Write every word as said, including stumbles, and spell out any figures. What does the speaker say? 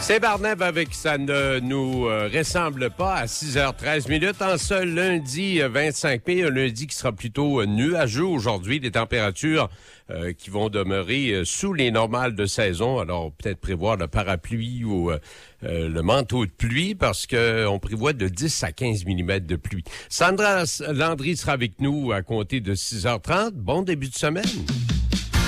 Saint-Barnabé avec ça ne nous euh, ressemble pas à six heures treize minutes en ce lundi vingt-cinq mai, un lundi qui sera plutôt nuageux aujourd'hui, des températures euh, qui vont demeurer euh, sous les normales de saison. Alors peut-être prévoir le parapluie ou euh, euh, le manteau de pluie parce que on prévoit de dix à quinze millimètres de pluie. Sandra Landry sera avec nous à compter de six heures trente. Bon début de semaine.